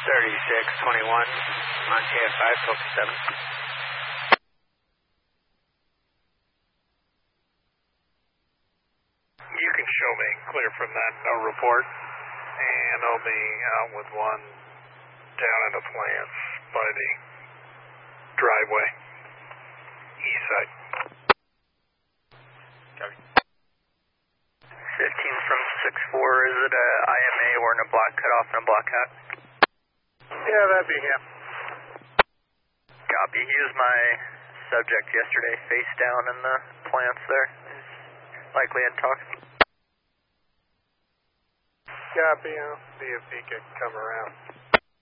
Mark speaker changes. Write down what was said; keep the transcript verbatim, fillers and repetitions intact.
Speaker 1: thirty-six twenty-one, Montana five, focus seven.
Speaker 2: You can show me, clear from that, no report. And I'll be out with one down in the plants by the driveway, east side.
Speaker 1: Copy.
Speaker 3: fifteen from six four, is it a I M A or in a black cutoff and a black hat?
Speaker 2: Yeah, that'd be him.
Speaker 3: Copy. He was my subject yesterday, face down in the plants there. He's likely in talk.
Speaker 2: Copy, I'll see if he can come around.